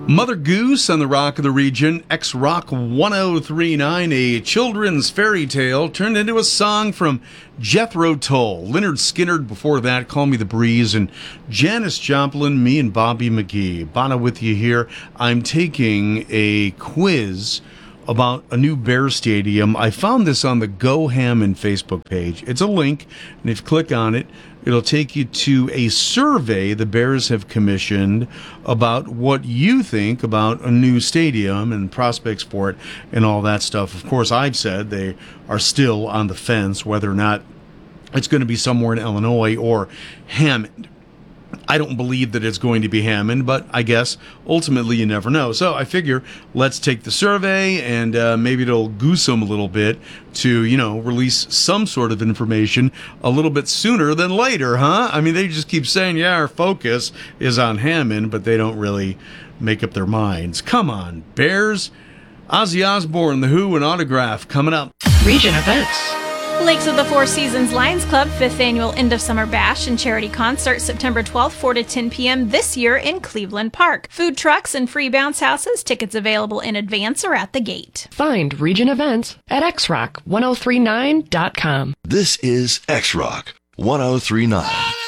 Mother Goose on the Rock of the Region, X-Rock 1039, a children's fairy tale turned into a song from Jethro Tull. Lynyrd Skynyrd before that, Call Me the Breeze, and Janis Joplin, me and Bobby McGee. Bono with you here. I'm taking a quiz about a new Bears stadium. I found this on the Go Hammond Facebook page. It's a link, and if you click on it, it'll take you to a survey the Bears have commissioned about what you think about a new stadium and prospects for it and all that stuff. Of course, I've said they are still on the fence whether or not it's going to be somewhere in Illinois or Hammond. I don't believe that it's going to be Hammond, but I guess ultimately you never know. So I figure let's take the survey and maybe it'll goose them a little bit to, release some sort of information a little bit sooner than later, huh? I mean, they just keep saying, yeah, our focus is on Hammond, but they don't really make up their minds. Come on, Bears. Ozzy Osbourne, The Who, and Autograph coming up. Region events. Lakes of the Four Seasons Lions Club 5th Annual End of Summer Bash and Charity Concert September 12th, 4 to 10 p.m. this year in Cleveland Park. Food trucks and free bounce houses. Tickets available in advance or at the gate. Find region events at xrock1039.com. This is X-Rock 1039.